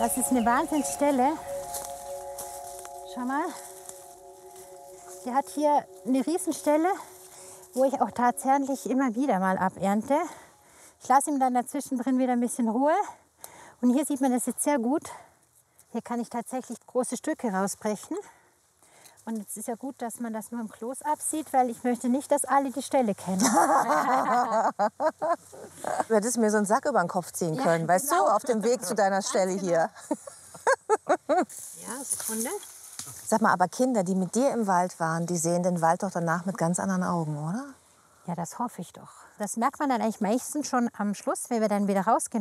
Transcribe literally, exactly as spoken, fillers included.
Das ist eine Wahnsinnsstelle. Schau mal. Die hat hier eine Riesenstelle, wo ich auch tatsächlich immer wieder mal abernte. Ich lasse ihm dann dazwischen drin wieder ein bisschen Ruhe. Und hier sieht man das jetzt sehr gut. Hier kann ich tatsächlich große Stücke rausbrechen. Und es ist ja gut, dass man das nur im Close-up sieht, weil ich möchte nicht, dass alle die Stelle kennen. Du hättest mir so einen Sack über den Kopf ziehen können, Ja, weißt genau. du, auf dem Weg zu deiner Stelle Ganz hier. Ja, Sekunde. Sag mal, aber Kinder, die mit dir im Wald waren, die sehen den Wald doch danach mit ganz anderen Augen, oder? Ja, das hoffe ich doch. Das merkt man dann eigentlich meistens schon am Schluss, wenn wir dann wieder rausgehen.